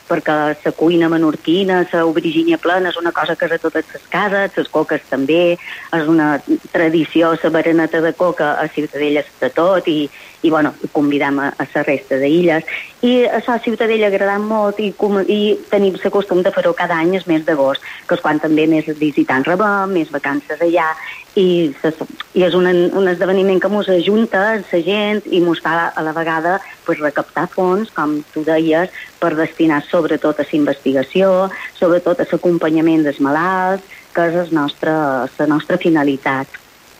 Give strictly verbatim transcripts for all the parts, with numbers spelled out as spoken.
perquè la cuina menorquina, la aubergínia plena, és una cosa que és a totes les cases, les coques també, és una tradició, la bereneta de coca a Ciutadella de tot, i, i bueno, convidam a, a la resta d'illes. I això a Ciutadella agrada molt i, com, i tenim la costum de fer-ho cada any el mes d'agost, que és quan també més visitants rebem, més vacances allà, i, i és un, un esdeveniment que ens ajunta la gent i ens fa a la vegada pues, recaptar fons, com tu deies, per destinar sobretot a la investigació, sobretot a l'acompanyament dels malalts, que és la nostra, la nostra finalitat.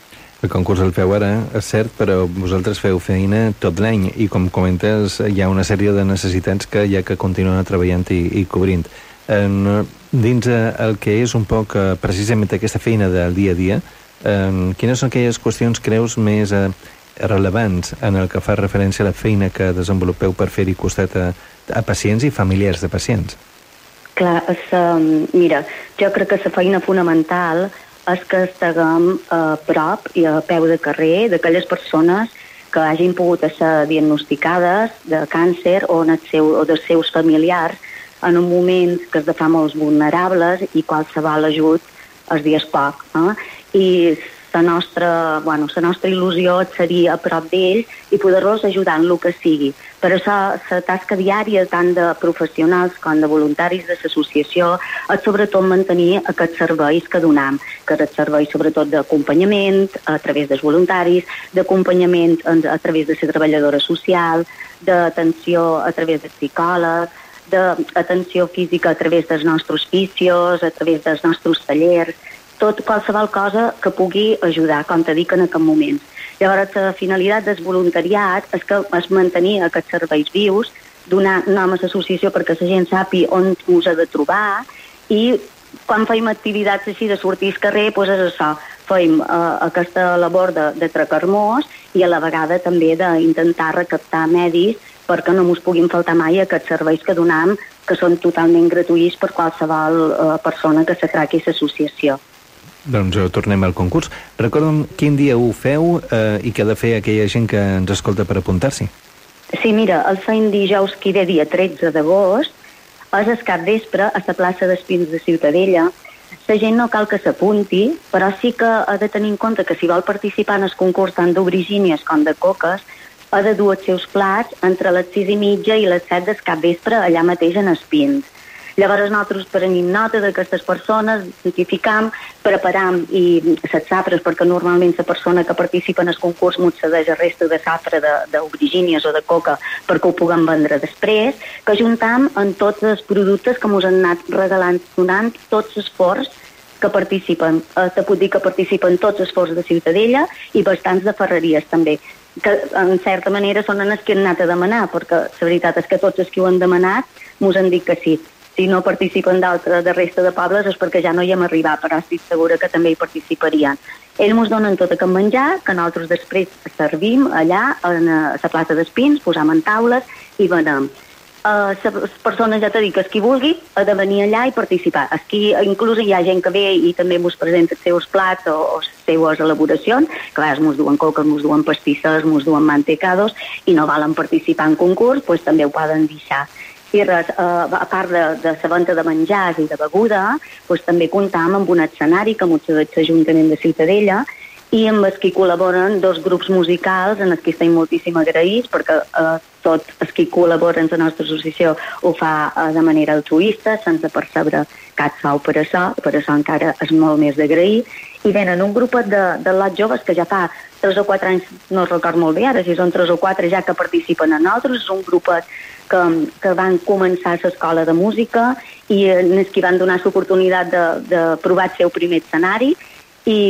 El concurs el feu ara, és cert, però vosaltres feu feina tot l'any i, com comentes, hi ha una sèrie de necessitats que hi ha que continuar treballant i, i cobrint. En, dins el que és un poc precisament aquesta feina del dia a dia, en, quines són aquelles qüestions creus més eh, rellevants en el que fa referència a la feina que desenvolupeu per fer-hi costat a, a pacients i familiars de pacients? Clar, és, um, mira, jo crec que la feina fonamental és que estiguem a prop i a peu de carrer d'aquelles persones que hagin pogut ser diagnosticades de càncer o, en el seu, o dels seus familiars en un moment que es de fa molts vulnerables i qualsevol ajut es dies poc. Eh? I la nostra, bueno, la nostra il·lusió seria a prop d'ells i poder-los ajudar en el que sigui. Per això la tasca diària tant de professionals com de voluntaris de l'associació és sobretot mantenir aquests serveis que donem, que és serveis sobretot d'acompanyament a través dels voluntaris, d'acompanyament a través de la treballadora social, d'atenció a través del psicòleg, d'atenció física a través dels nostres fisios, a través dels nostres tallers, tot qualsevol cosa que pugui ajudar, com te dic en aquest moment. Llavors, la finalitat del voluntariat és, que, és mantenir aquests serveis vius, donar nom a l'associació perquè la gent sàpiga on us ha de trobar, i quan fem activitats així de sortir al carrer, doncs és això, fem eh, aquesta labor de, de trecar-nos i a la vegada també d'intentar recaptar medis perquè no ens puguin faltar mai aquests serveis que donem, que són totalment gratuïts per qualsevol eh, persona que s'atraqui a l'associació. Doncs tornem al concurs. Recorda'm quin dia ho feu eh, i què ha de fer aquella gent que ens escolta per apuntar-s'hi. Sí, mira, el fem dijous que ve dia tretze d'agost, és el capvespre a la plaça d'Espins de Ciutadella. La gent no cal que s'apunti, però sí que ha de tenir en compte que si vol participar en el concurs tant d'aubergínies com de coques, ha de dur els seus plats entre les sis i mitja i les set del capvespre allà mateix en Espins. Llavors nosaltres prenem nota d'aquestes persones, identificam, preparam i les safres, perquè normalment la persona que participa en el concurs ens cedeix el resta de safra d'aubergínies o de coca perquè ho puguem vendre després, que ajuntam en tots els productes que ens han anat regalant, donant tots els forts que participen. Eh, te puc dir que participen tots els forts de Ciutadella i bastants de ferreries també, que en certa manera són els que han anat a demanar, perquè la veritat és que tots els que ho han demanat ens han dit que sí. Si no participen d'altres de resta de pobles és perquè ja no hi hem arribat, però estic segura que també hi participarien. Ells ens donen tot aquest menjar, que nosaltres després servim allà a la plaça d'Espins, posam en taules i venem. Uh, les persones, ja t'he dit, que qui vulgui ha de venir allà i participar. Aquí inclús hi ha gent que ve i també ens presenta els seus plats o, o les seues elaboracions. Clar, ens duen coques, ens duen pastisses, ens duen mantecados i no volen participar en concurs, doncs també ho poden deixar. I res, eh, a part de, de la venda de menjars i de beguda, doncs també comptam amb un escenari que ens cedeix l'Ajuntament de Ciutadella i amb els que col·laboren dos grups musicals en els que estem moltíssim agraïts perquè eh, tot els que col·laboren a la nostra associació ho fa eh, de manera altruista, sense percebre cap sou per això, per això encara és molt més d'agrair. I venen un grupet de, de lots joves que ja fa tres o quatre anys, no record molt bé ara, si són tres o quatre ja que participen en nosaltres, és un grupet que, que van començar a l'escola de música i en els que van donar l'oportunitat de, de provar el seu primer escenari i,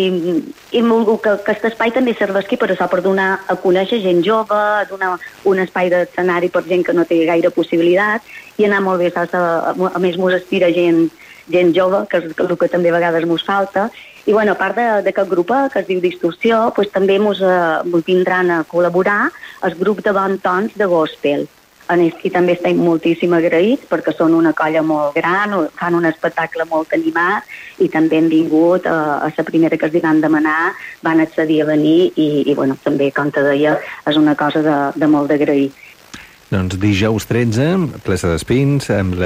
i que aquest espai també serveixi per això, per donar a conèixer gent jove, donar un espai d'escenari per gent que no té gaire possibilitat i anar molt bé, saps? A, a més mos aspira gent, gent jove, que és el que també a vegades mos falta. I bueno, a part d'aquest grup que es diu Distorsió, doncs també mos, eh, mos vindran a col·laborar el grup de bon tons de gospel. En ells que també estem moltíssim agraïts perquè són una colla molt gran, fan un espectacle molt animat i també han vingut a, a la primera que els van demanar, van accedir a venir i, i bueno, també, com te deia, és una cosa de, de molt d'agrair. Doncs dijous tretze, plaça d'Espins, amb la